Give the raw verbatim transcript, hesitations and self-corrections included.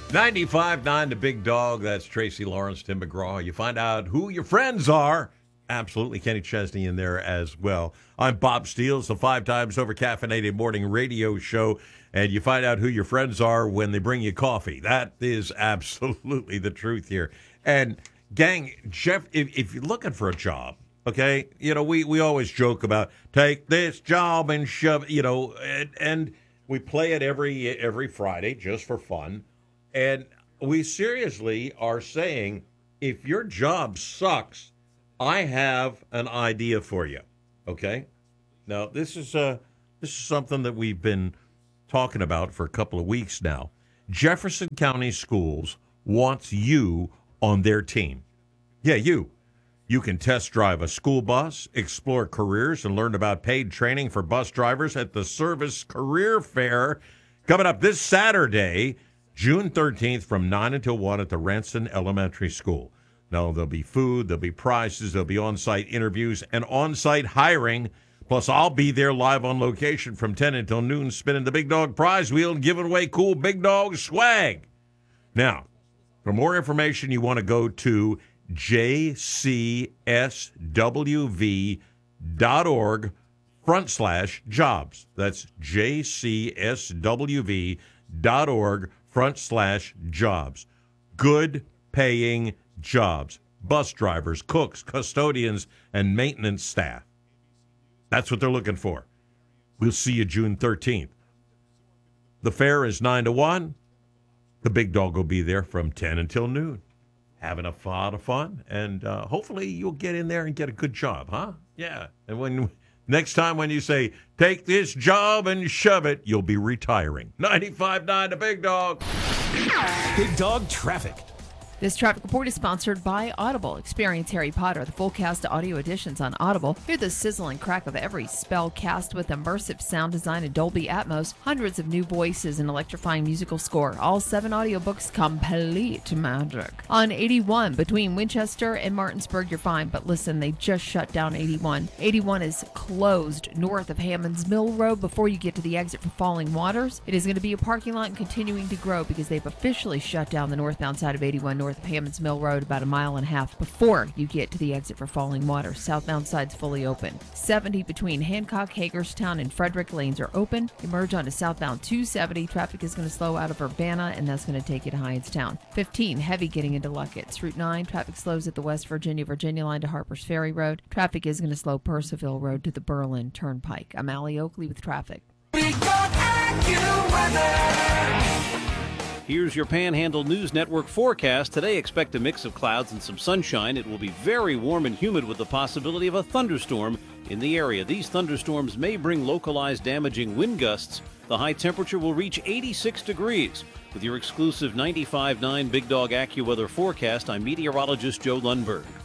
ninety-five nine The Big Dog. That's Tracy Lawrence, Tim McGraw. You find out who your friends are. Absolutely. Kenny Chesney in there as well. I'm Bob Steele, the five times over caffeinated morning radio show. And you find out who your friends are when they bring you coffee. That is absolutely the truth here. And, gang, Jeff, if, if you're looking for a job, okay, you know, we, we always joke about take this job and shove, you know, and, and we play it every every Friday just for fun. And we seriously are saying, if your job sucks, I have an idea for you, okay? Now, this is uh, this is something that we've been talking about for a couple of weeks now. Jefferson County Schools wants you on their team. Yeah, you. You can test drive a school bus, explore careers, and learn about paid training for bus drivers at the Service Career Fair coming up this Saturday, June thirteenth from nine until one at the Ranson Elementary School. Now, there'll be food, there'll be prizes, there'll be on-site interviews, and on-site hiring. Plus, I'll be there live on location from ten until noon, spinning the Big Dog prize wheel and giving away cool Big Dog swag. Now, for more information, you want to go to j c s w v dot org front slash jobs. That's j c s w v dot org front slash jobs. Good paying jobs. Bus drivers, cooks, custodians, and maintenance staff. That's what they're looking for. We'll see you June thirteenth. The fair is nine to one. The Big Dog will be there from ten until noon. Having a lot of fun, and uh, hopefully you'll get in there and get a good job, huh? Yeah. And when next time when you say, take this job and shove it, you'll be retiring. ninety-five nine The Big Dog. Big Dog Traffic. This traffic report is sponsored by Audible. Experience Harry Potter, the full cast audio editions on Audible. Hear the sizzle and crack of every spell cast with immersive sound design and Dolby Atmos, hundreds of new voices, and electrifying musical score. All seven audiobooks complete magic. On eighty-one, between Winchester and Martinsburg, you're fine, but listen, they just shut down eighty-one. eighty-one is closed north of Hammond's Mill Road before you get to the exit for Falling Waters. It is going to be a parking lot and continuing to grow because they've officially shut down the northbound side of eighty-one north of Hammond's Mill Road about a mile and a half before you get to the exit for Falling Waters. Southbound side's fully open. seventy between Hancock, Hagerstown, and Frederick lanes are open. Emerge onto southbound two seventy. Traffic is going to slow out of Urbana, and that's going to take you to Hyanstown. fifteen, heavy getting into Luckett's. Route nine, traffic slows at the West Virginia, Virginia line to Harper's Ferry Road. Traffic is going to slow Purcellville Road to the Berlin Turnpike. I'm Allie Oakley with traffic. Big Dog AccuWeather. Here's your Panhandle News Network forecast. Today, expect a mix of clouds and some sunshine. It will be very warm and humid with the possibility of a thunderstorm in the area. These thunderstorms may bring localized damaging wind gusts. The high temperature will reach eighty-six degrees. With your exclusive ninety-five nine Big Dog AccuWeather forecast, I'm meteorologist Joe Lundberg.